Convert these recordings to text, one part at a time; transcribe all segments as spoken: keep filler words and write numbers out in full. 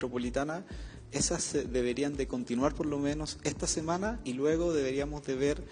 metropolitana, esas deberían de continuar por lo menos esta semana y luego deberíamos de ver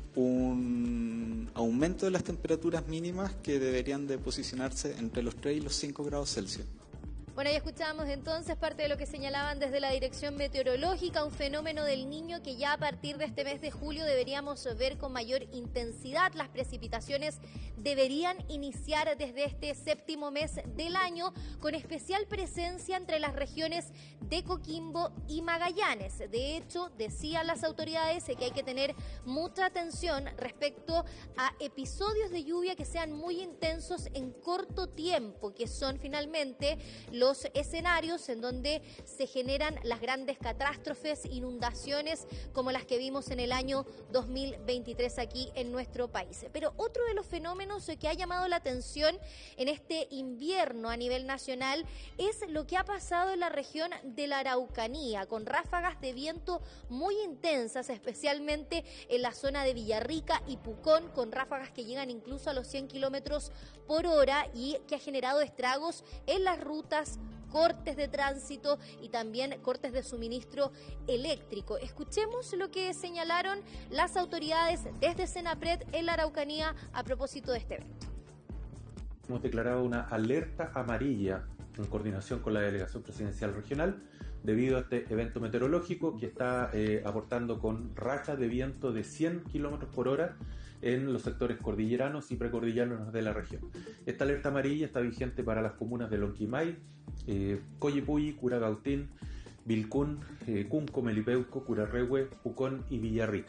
un aumento de las temperaturas mínimas que deberían de posicionarse entre los tres y los cinco grados Celsius. Bueno, ya escuchábamos entonces parte de lo que señalaban desde la Dirección Meteorológica, un fenómeno del Niño que ya a partir de este mes de julio deberíamos ver con mayor intensidad. Las precipitaciones deberían iniciar desde este séptimo mes del año, con especial presencia entre las regiones de Coquimbo y Magallanes. De hecho, decían las autoridades que hay que tener mucha atención respecto a episodios de lluvia que sean muy intensos en corto tiempo, que son finalmente los los escenarios en donde se generan las grandes catástrofes, inundaciones como las que vimos en el año dos mil veintitrés aquí en nuestro país. Pero otro de los fenómenos que ha llamado la atención en este invierno a nivel nacional es lo que ha pasado en la región de la Araucanía, con ráfagas de viento muy intensas, especialmente en la zona de Villarrica y Pucón, con ráfagas que llegan incluso a los cien kilómetros por hora y que ha generado estragos en las rutas, cortes de tránsito y también cortes de suministro eléctrico. Escuchemos lo que señalaron las autoridades desde Senapred en la Araucanía a propósito de este evento. Hemos declarado una alerta amarilla en coordinación con la Delegación Presidencial Regional debido a este evento meteorológico que está eh, aportando con rachas de viento de cien kilómetros por hora en los sectores cordilleranos y precordilleranos de la región. Esta alerta amarilla está vigente para las comunas de Lonquimay, eh, Coyipulli, Curacautín, Vilcún, eh, Cunco, Melipeuco, Curarrehue, Pucón y Villarrica.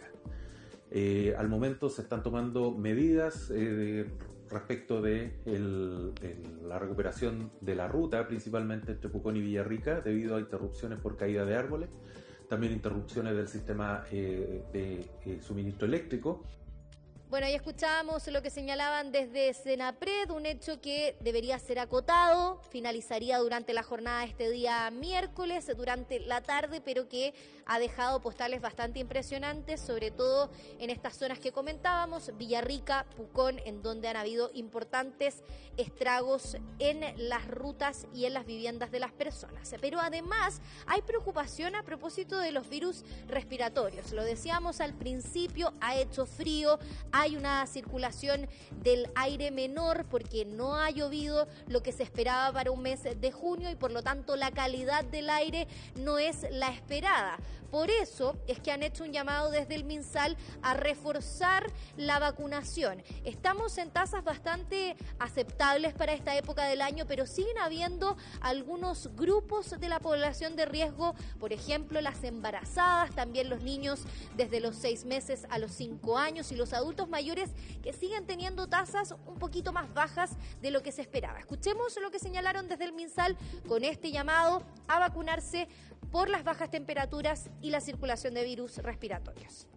Eh, al momento se están tomando medidas eh, respecto de el, el, la recuperación de la ruta, principalmente entre Pucón y Villarrica, debido a interrupciones por caída de árboles, también interrupciones del sistema eh, de eh, suministro eléctrico. Bueno, ahí escuchábamos lo que señalaban desde Senapred, un hecho que debería ser acotado, finalizaría durante la jornada de este día miércoles, durante la tarde, pero que ha dejado postales bastante impresionantes, sobre todo en estas zonas que comentábamos, Villarrica, Pucón, en donde han habido importantes estragos en las rutas y en las viviendas de las personas. Pero además hay preocupación a propósito de los virus respiratorios. Lo decíamos al principio, ha hecho frío, hay una circulación del aire menor porque no ha llovido lo que se esperaba para un mes de junio y por lo tanto la calidad del aire no es la esperada. Por eso es que han hecho un llamado desde el MinSal a reforzar la vacunación. Estamos en tasas bastante aceptables para esta época del año, pero siguen habiendo algunos grupos de la población de riesgo, por ejemplo, las embarazadas, también los niños desde los seis meses a los cinco años y los adultos mayores que siguen teniendo tasas un poquito más bajas de lo que se esperaba. Escuchemos lo que señalaron desde el MinSal con este llamado a vacunarse por las bajas temperaturas y la circulación de virus respiratorios.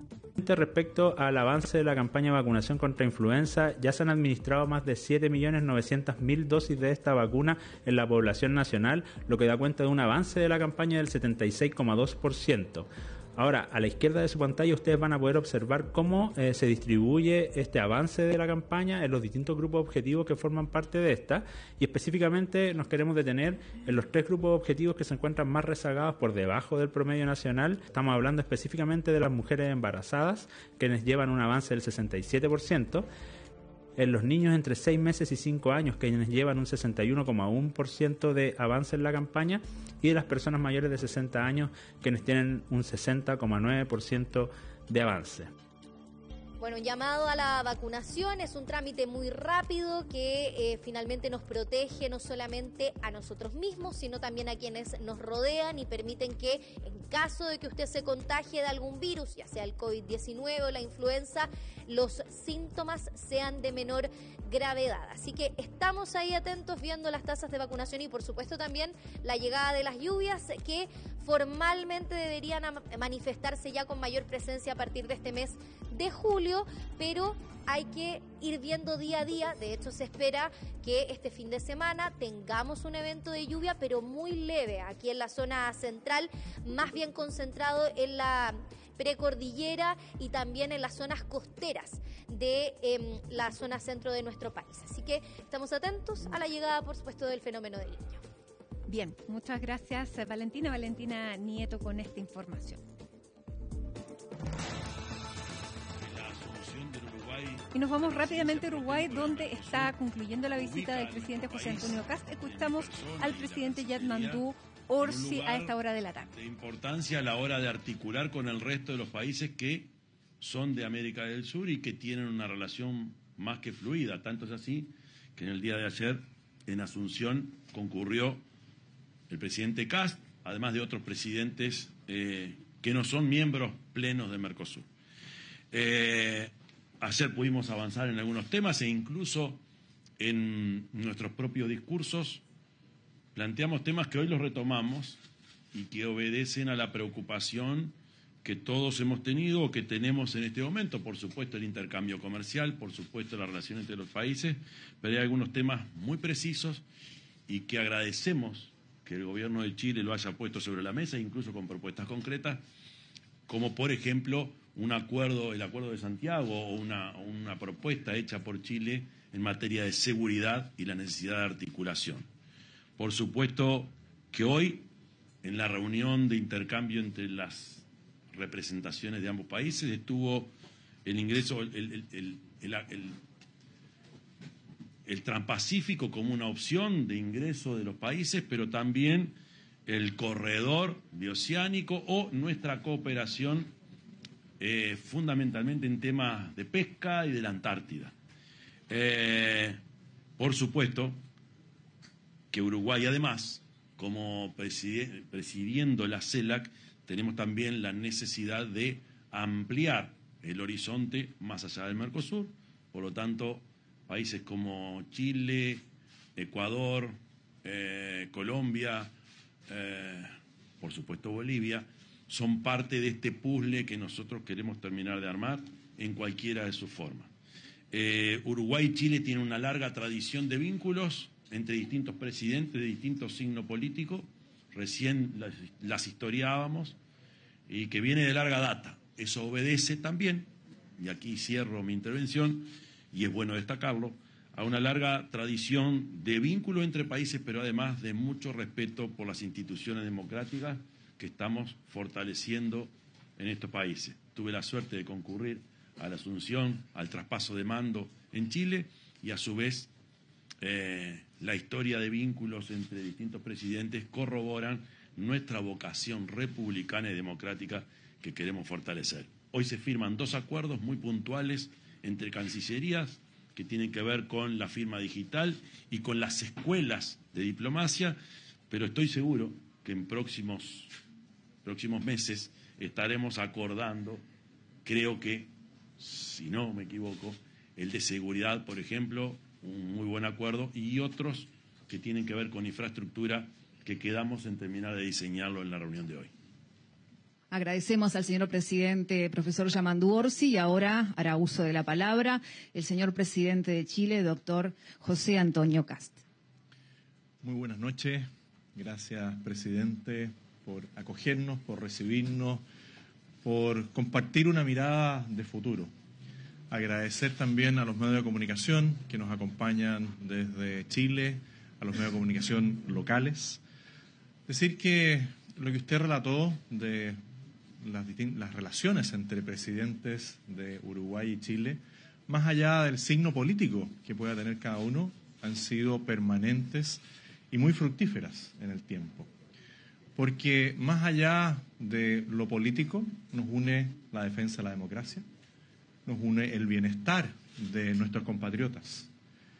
Respecto al avance de la campaña de vacunación contra influenza, ya se han administrado más de siete millones novecientas mil dosis de esta vacuna en la población nacional, lo que da cuenta de un avance de la campaña del setenta y seis coma dos por ciento. Ahora, a la izquierda de su pantalla ustedes van a poder observar cómo eh, se distribuye este avance de la campaña en los distintos grupos objetivos que forman parte de esta, y específicamente nos queremos detener en los tres grupos objetivos que se encuentran más rezagados por debajo del promedio nacional. Estamos hablando específicamente de las mujeres embarazadas, quienes llevan un avance del sesenta y siete por ciento, en los niños entre seis meses y cinco años, quienes llevan un sesenta y uno coma uno por ciento de avance en la campaña, y de las personas mayores de sesenta años, quienes tienen un sesenta coma nueve por ciento de avance. Bueno, llamado a la vacunación es un trámite muy rápido que eh, finalmente nos protege no solamente a nosotros mismos, sino también a quienes nos rodean y permiten que en caso de que usted se contagie de algún virus, ya sea el COVID diecinueve o la influenza, los síntomas sean de menor gravedad. Así que estamos ahí atentos viendo las tasas de vacunación y por supuesto también la llegada de las lluvias que formalmente deberían manifestarse ya con mayor presencia a partir de este mes de julio, pero hay que ir viendo día a día. De hecho, se espera que este fin de semana tengamos un evento de lluvia, pero muy leve, aquí en la zona central, más bien concentrado en la precordillera y también en las zonas costeras de eh, la zona centro de nuestro país. Así que estamos atentos a la llegada, por supuesto, del fenómeno del Niño. Bien, muchas gracias Valentina, Valentina Nieto con esta información. Y nos vamos rápidamente a Uruguay, donde está concluyendo la visita del presidente José Antonio Kast. Escuchamos al presidente Yatmandú Orsi a esta hora de la tarde. De importancia a la hora de articular con el resto de los países que son de América del Sur y que tienen una relación más que fluida. Tanto es así que en el día de ayer en Asunción concurrió el presidente Kast, además de otros presidentes eh, que no son miembros plenos de Mercosur. Eh, ayer pudimos avanzar en algunos temas e incluso en nuestros propios discursos planteamos temas que hoy los retomamos y que obedecen a la preocupación que todos hemos tenido o que tenemos en este momento. Por supuesto el intercambio comercial, por supuesto la relación entre los países, pero hay algunos temas muy precisos y que agradecemos que el gobierno de Chile lo haya puesto sobre la mesa, incluso con propuestas concretas, como por ejemplo un acuerdo, el Acuerdo de Santiago o una, una propuesta hecha por Chile en materia de seguridad y la necesidad de articulación. Por supuesto que hoy, en la reunión de intercambio entre las representaciones de ambos países, estuvo el ingreso, el, el, el, el, el, el Transpacífico como una opción de ingreso de los países, pero también el corredor bioceánico o nuestra cooperación eh, fundamentalmente en temas de pesca y de la Antártida. Eh, por supuesto que Uruguay, además, como preside, presidiendo la CELAC, tenemos también la necesidad de ampliar el horizonte más allá del Mercosur. Por lo tanto, países como Chile, Ecuador, eh, Colombia, eh, por supuesto Bolivia, son parte de este puzzle que nosotros queremos terminar de armar en cualquiera de sus formas. Eh, Uruguay y Chile tienen una larga tradición de vínculos entre distintos presidentes de distintos signos políticos, recién las, las historiábamos, y que viene de larga data. Eso obedece también, y aquí cierro mi intervención, y es bueno destacarlo, a una larga tradición de vínculo entre países, pero además de mucho respeto por las instituciones democráticas que estamos fortaleciendo en estos países. Tuve la suerte de concurrir a la asunción, al traspaso de mando en Chile, y a su vez eh, la historia de vínculos entre distintos presidentes corroboran nuestra vocación republicana y democrática que queremos fortalecer. Hoy se firman dos acuerdos muy puntuales entre cancillerías que tienen que ver con la firma digital y con las escuelas de diplomacia, pero estoy seguro que en próximos, próximos meses estaremos acordando, creo que, si no me equivoco, el de seguridad, por ejemplo, un muy buen acuerdo, y otros que tienen que ver con infraestructura que quedamos en terminar de diseñarlo en la reunión de hoy. Agradecemos al señor presidente, profesor Yatmandú Orsi, y ahora hará uso de la palabra el señor presidente de Chile, doctor José Antonio Kast. Muy buenas noches. Gracias, presidente, por acogernos, por recibirnos, por compartir una mirada de futuro. Agradecer también a los medios de comunicación que nos acompañan desde Chile, a los medios de comunicación locales. Decir que lo que usted relató de las, las relaciones entre presidentes de Uruguay y Chile, más allá del signo político que pueda tener cada uno, han sido permanentes y muy fructíferas en el tiempo. Porque más allá de lo político nos une la defensa de la democracia, nos une el bienestar de nuestros compatriotas.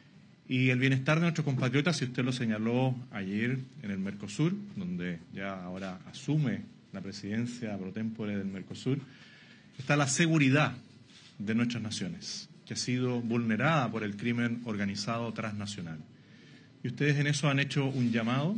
Y el bienestar de nuestros compatriotas, si usted lo señaló ayer en el Mercosur, donde ya ahora asume la presidencia pro tempore del Mercosur, está la seguridad de nuestras naciones, que ha sido vulnerada por el crimen organizado transnacional. Y ustedes en eso han hecho un llamado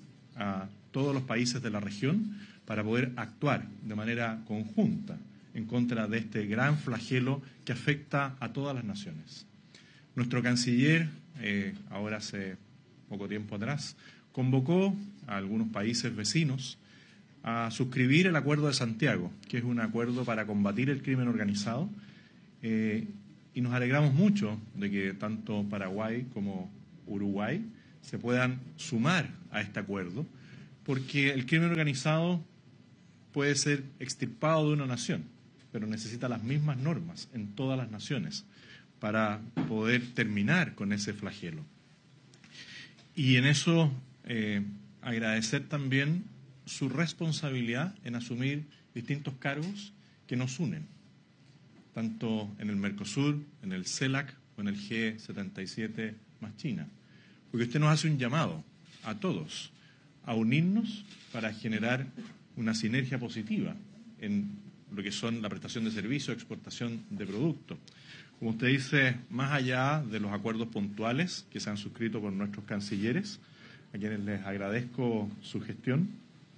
a todos los países de la región para poder actuar de manera conjunta en contra de este gran flagelo que afecta a todas las naciones. Nuestro canciller, eh, ahora hace poco tiempo atrás, convocó a algunos países vecinos a suscribir el Acuerdo de Santiago, que es un acuerdo para combatir el crimen organizado, eh, y nos alegramos mucho de que tanto Paraguay como Uruguay se puedan sumar a a este acuerdo, porque el crimen organizado puede ser extirpado de una nación, pero necesita las mismas normas en todas las naciones para poder terminar con ese flagelo. Y en eso eh, agradecer también su responsabilidad en asumir distintos cargos que nos unen, tanto en el Mercosur, en el CELAC o en el G setenta y siete más China. Porque usted nos hace un llamado a todos a unirnos para generar una sinergia positiva en lo que son la prestación de servicios, exportación de productos. Como usted dice, más allá de los acuerdos puntuales que se han suscrito por nuestros cancilleres, a quienes les agradezco su gestión,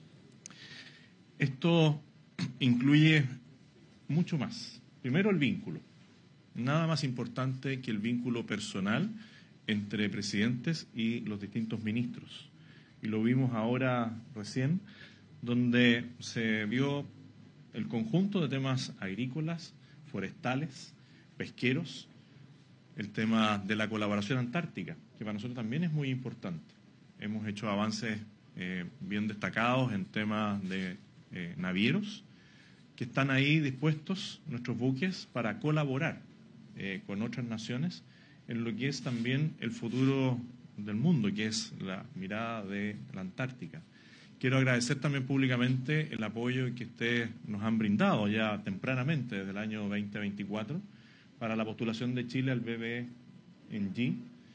esto incluye mucho más. Primero, el vínculo. Nada más importante que el vínculo personal entre presidentes y los distintos ministros. Y lo vimos ahora recién, donde se vio el conjunto de temas agrícolas, forestales, pesqueros, el tema de la colaboración antártica, que para nosotros también es muy importante. Hemos hecho avances eh, bien destacados en temas de eh, navieros, que están ahí dispuestos, nuestros buques, para colaborar eh, con otras naciones en lo que es también el futuro del mundo, que es la mirada de la Antártica. Quiero agradecer también públicamente el apoyo que ustedes nos han brindado ya tempranamente, desde el año veinte veinticuatro, para la postulación de Chile al B B N G,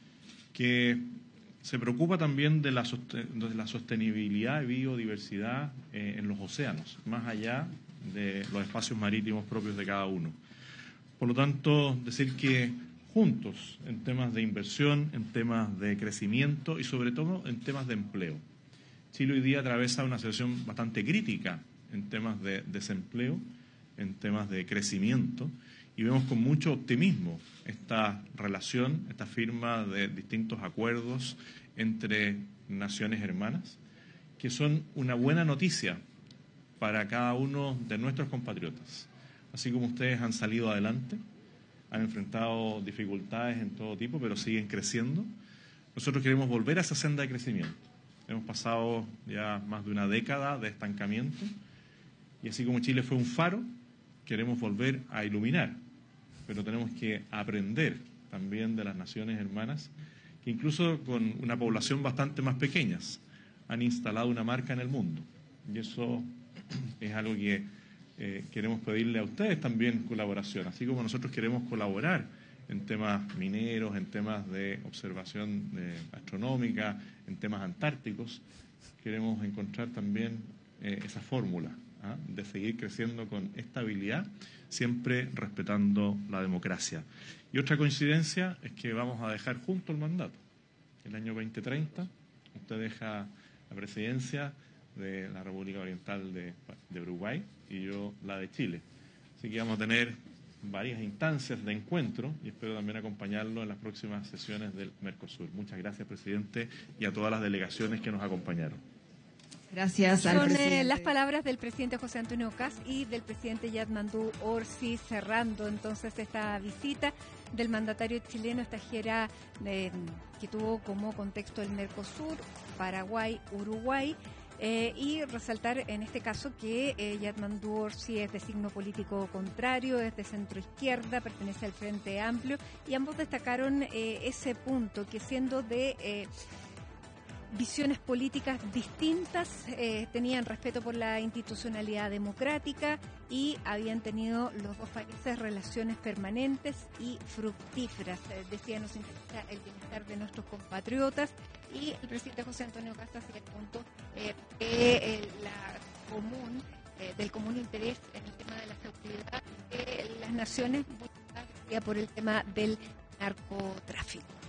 que se preocupa también de la, de la sostenibilidad y biodiversidad eh, en los océanos, más allá de los espacios marítimos propios de cada uno. Por lo tanto, decir que juntos en temas de inversión, en temas de crecimiento y sobre todo en temas de empleo. Chile hoy día atraviesa una situación bastante crítica en temas de desempleo, en temas de crecimiento, y vemos con mucho optimismo esta relación, esta firma de distintos acuerdos entre naciones hermanas, que son una buena noticia para cada uno de nuestros compatriotas. Así como ustedes han salido adelante, han enfrentado dificultades en todo tipo, pero siguen creciendo, nosotros queremos volver a esa senda de crecimiento. Hemos pasado ya más de una década de estancamiento y así como Chile fue un faro, queremos volver a iluminar, pero tenemos que aprender también de las naciones hermanas, que incluso con una población bastante más pequeña han instalado una marca en el mundo. Y eso es algo que eh, queremos pedirle a ustedes también colaboración, así como nosotros queremos colaborar en temas mineros, en temas de observación eh, astronómica, en temas antárticos, queremos encontrar también eh, esa fórmula ¿ah? de seguir creciendo con estabilidad, siempre respetando la democracia. Y otra coincidencia es que vamos a dejar junto el mandato. El año veinte treinta, usted deja la presidencia de la República Oriental de, de Uruguay y yo la de Chile. Así que vamos a tener varias instancias de encuentro y espero también acompañarlo en las próximas sesiones del Mercosur. Muchas gracias, presidente, y a todas las delegaciones que nos acompañaron. Gracias al Son presidente. eh, las palabras del presidente José Antonio Kast y del presidente Yatmandú Orsi, cerrando entonces esta visita del mandatario chileno, esta gira eh, que tuvo como contexto el Mercosur, Paraguay, Uruguay. Eh, y resaltar en este caso que eh, Yatmandú Orsi es de signo político contrario, es de centro izquierda, pertenece al Frente Amplio, y ambos destacaron eh, ese punto, que siendo de eh, visiones políticas distintas, eh, tenían respeto por la institucionalidad democrática y habían tenido los dos países relaciones permanentes y fructíferas. Eh, decía, nos interesa el bienestar de nuestros compatriotas, y el presidente José Antonio Kast hacía el punto eh, de eh, la común, eh, del común interés en el tema de la seguridad de las naciones, por el tema del narcotráfico.